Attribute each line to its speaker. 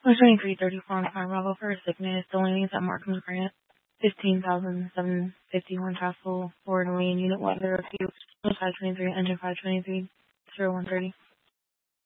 Speaker 1: 12334 on Farm Bravo for sickness. The landing is at Markham's Grant. 15,751 Castle, Florida, Maine. Unit 102. 523, engine 523, 0130.